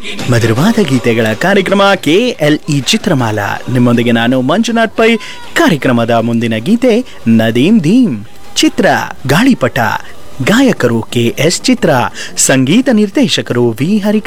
ಮಧುರವಾದ ಗೀತೆಗಳ ಕಾರ್ಯಕ್ರಮ KLE ಚಿತ್ರಮಾಲಾ. ನಿಮ್ಮೊಂದಿಗೆ ನಾನು ಮಂಜುನಾಥ್ ಪೈ. ಕಾರ್ಯಕ್ರಮದ ಮುಂದಿನ ಗೀತೆ ನದೀಮ್ ದೀಮ್, ಚಿತ್ರ ಗಾಳಿಪಟ. ಗಾಯಕರು KS ಚಿತ್ರ, ಸಂಗೀತ ನಿರ್ದೇಶಕರು V ಹರಿಕೃಷ್ಣ.